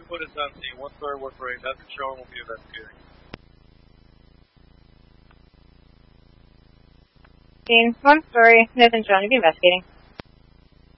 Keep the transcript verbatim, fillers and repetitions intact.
Everyone is on scene. One story, one parade. Nothing shown will be investigating. Scene, one story, nothing shown, will be investigating.